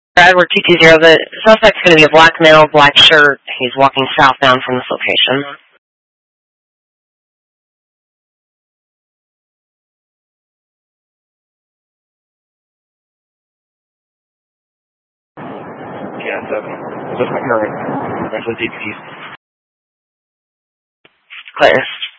Edward 220, the suspect's going to be a black male, black shirt. He's walking southbound from this location. Yeah, 7. This is my current. That's with DPs. Clear.